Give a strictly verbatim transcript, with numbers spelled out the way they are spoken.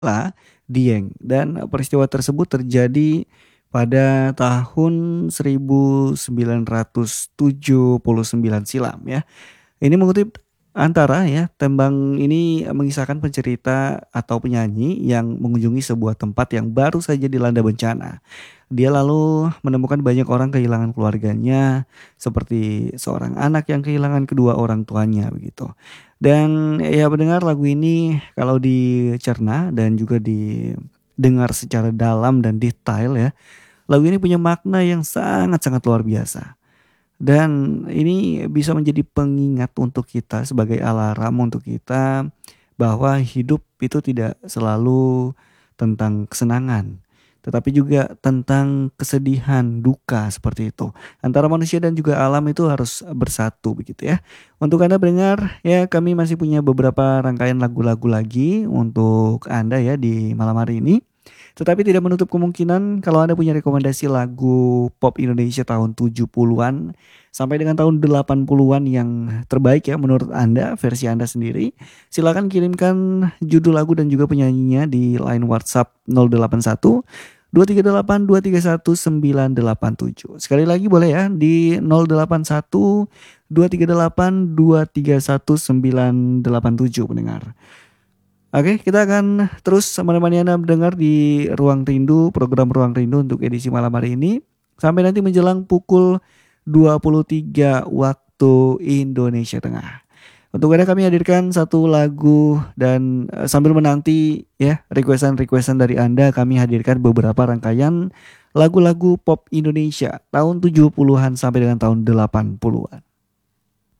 La Dieng dan peristiwa tersebut terjadi pada tahun seribu sembilan ratus tujuh puluh sembilan silam ya. Ini mengutip antara ya, tembang ini mengisahkan pencerita atau penyanyi yang mengunjungi sebuah tempat yang baru saja dilanda bencana. Dia lalu menemukan banyak orang kehilangan keluarganya, seperti seorang anak yang kehilangan kedua orang tuanya begitu. Dan ya mendengar lagu ini kalau dicerna dan juga didengar secara dalam dan detail ya, lagu ini punya makna yang sangat-sangat luar biasa. Dan ini bisa menjadi pengingat untuk kita sebagai alarm untuk kita bahwa hidup itu tidak selalu tentang kesenangan, tetapi juga tentang kesedihan, duka seperti itu. Antara manusia dan juga alam itu harus bersatu begitu ya. Untuk Anda pendengar, ya kami masih punya beberapa rangkaian lagu-lagu lagi untuk Anda ya di malam hari ini. Tetapi tidak menutup kemungkinan kalau Anda punya rekomendasi lagu pop Indonesia tahun tujuh puluhan sampai dengan tahun delapan puluhan yang terbaik ya menurut Anda, versi Anda sendiri, silakan kirimkan judul lagu dan juga penyanyinya di line WhatsApp nol delapan satu dua tiga delapan dua tiga satu sembilan delapan tujuh. Sekali lagi boleh ya di nol delapan satu dua tiga delapan dua tiga satu sembilan delapan tujuh pendengar. Oke, kita akan terus menemani Anda mendengar di Ruang Rindu, program Ruang Rindu untuk edisi malam hari ini. Sampai nanti menjelang pukul dua puluh tiga waktu Indonesia Tengah. Untuk Anda kami hadirkan satu lagu dan eh, sambil menanti ya requestan-requestan dari Anda, kami hadirkan beberapa rangkaian lagu-lagu pop Indonesia tahun tujuh puluhan sampai dengan tahun delapan puluhan.